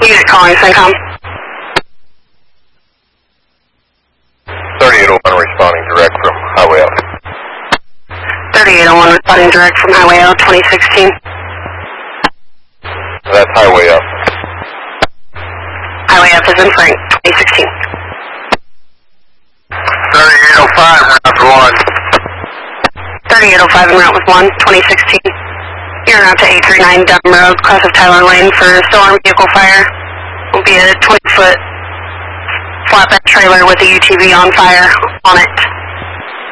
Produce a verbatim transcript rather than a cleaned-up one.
Unit calling CENTCOM. thirty-eight oh one responding direct from Highway F. thirty-eight oh one responding direct from Highway L, twenty sixteen. That's Highway F. Highway F is in Frank, twenty sixteen. thirty-eight oh five, route one. thirty-eight oh five en route with one, twenty sixteen. You're en route to eight three nine Dunham Road, cross of Tyler Lane for storm vehicle fire. Will be a twenty foot flatbed trailer with a U T V on fire on it.